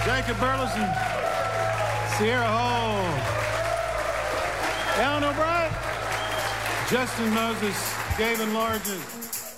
Jacob Burleson, Sierra Hall, Alan O'Brien, Justin Moses, Gavin Largent.